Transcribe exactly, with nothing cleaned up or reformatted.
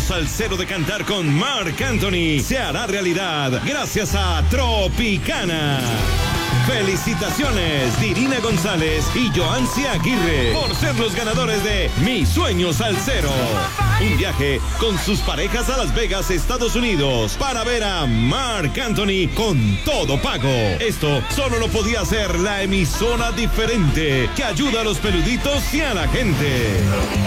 salsero de cantar con Marc Anthony se hará realidad gracias a Tropicana. Felicitaciones, Dirina González y Joancy Aguirre, por ser los ganadores de Mi Sueño Salsero. Un viaje con sus parejas a Las Vegas, Estados Unidos, para ver a Marc Anthony con todo pago. Esto solo lo podía hacer la emisora diferente, que ayuda a los peluditos y a la gente.